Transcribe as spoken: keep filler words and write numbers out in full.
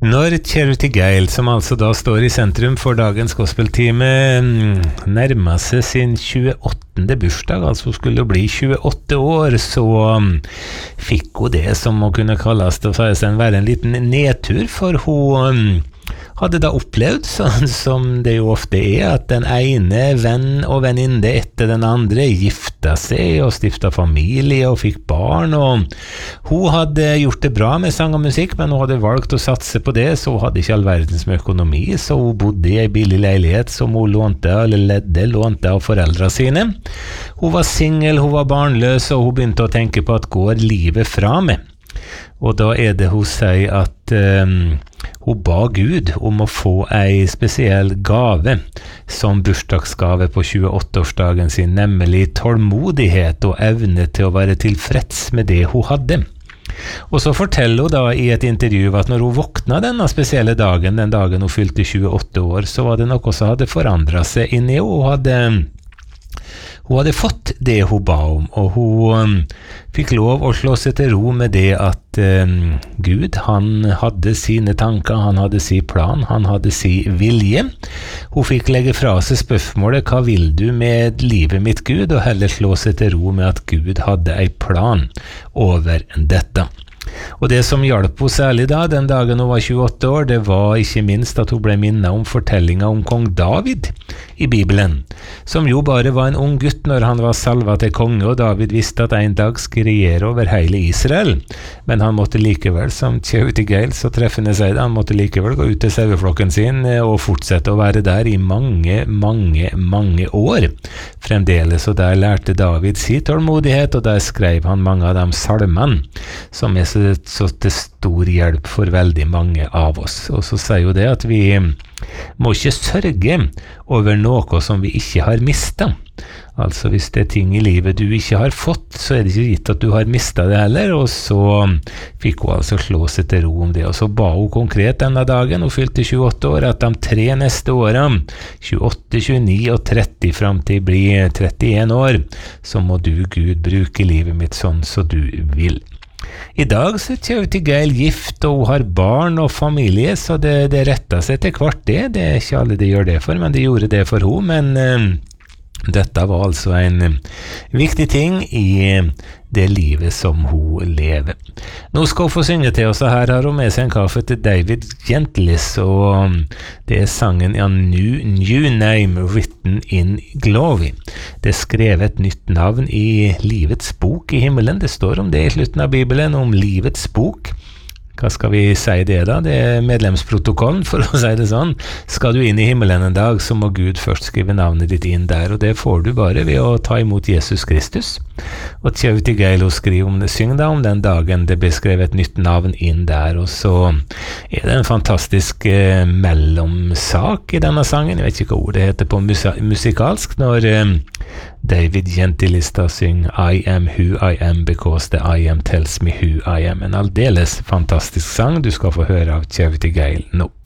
Når Charity Gale, som altså da står i sentrum for dagens gospeltime, nærmer seg sin tjueåttende bursdag, altså skulle bli tjueåtte år, så fikk hun det som må kunne kalles til å si seg være en liten nedtur, for hun hadde da opplevd, sånn som det jo ofte er, at den ene venn og venninne etter den andre gifta seg og stifta familie og fikk barn, og hun hadde gjort det bra med sang og musikk, men hun hadde valgt å satse på det, så hun hadde ikke all verdens med økonomi, så hun bodde i en billig leilighet som hun lånte, eller ledde, lånte av foreldra sine. Hun var singel, hun var barnløs, og hun begynte å tenke på at går livet fra meg? Og da er det hun sier at um, hun ba Gud om å få ei spesiell gave som bursdagsgave på tjueåtte-årsdagen sin, nemlig tålmodighet og evne til å være tilfreds med det hun hadde. Og så forteller hun da i et intervju at når hun våkna denne spesielle dagen, den dagen hun fylte tjueåtte år, så var det noe som hadde forandret seg inni henne. Hun hadde Hun hadde fått det hun ba om, og hun um, fikk lov å slå seg til ro med det at um, Gud, han hadde sine tanker, han hadde sin plan, han hadde sin vilje. Hun fikk legge fra seg spørsmålet, hva vil du med livet mitt, Gud, og heller slå seg til ro med at Gud hadde en plan over dette. Og det som hjalp henne særlig da, den dagen hun var tjueåtte år, det var ikke minst at hun ble minnet om fortellingen om kong David i Bibelen, som jo bare var en ung gutt når han var salva til konge, og David visste at en dag skulle regjere over hele Israel, men han måtte likevel, som Charity Gale så treffende sier det, han måtte likevel gå ut til saueflokken sin og fortsette å være der i mange, mange, mange år fremdeles, og der lærte David sin tålmodighet, og der skrev han mange av de salmene som er så så til stor hjelp for veldig mange av oss. Og så sier jo det at vi må ikke sørge over noe som vi ikke har mistet. Altså hvis det er ting i livet du ikke har fått, så er det ikke gitt at du har mistet det heller, og så fikk hun altså slå seg til ro om det. Og så ba hun konkret denne dagen, hun fylte tjueåtte år, at de tre neste årene, tjueåtte, tjueni og tretti, frem til blir trettien år, så må du, Gud, bruke livet mitt sånn så du vil. I dag så er Charity Gale gift, og hun har barn og familie, så det, det retter seg til hvert det. Det er ikke alle de gjør det for, men de gjorde det for henne. Men uh, dette var altså en uh, viktig ting i uh, det livet som hun lever. Nå skal hun få synge til oss, og her har hun med seg en kaffe til David Gentlis, og um, det er sangen ja, New, New Name Written in Glory. Det er skrevet et nytt navn i livets bok i himmelen. Det står om det i slutten av Bibelen, om livets bok. Hva skal vi si det da? Det er medlemsprotokollen, for å si det sånn. Skal du inn i himmelen en dag, så må Gud først skrive navnet ditt inn der, og det får du bare ved å ta imot Jesus Kristus. Og Charity Gale skriver om det, syng da om den dagen det ble skrevet et nytt navn inn der, og så er det en fantastisk eh, mellomsak i denne sangen. Jeg vet ikke hva ord det heter på musa- musikalsk, når eh, David Gentlis da synger I am who I am because the I am tells me who I am. En aldeles fantastisk sang du skal få høre av Charity Gale nå.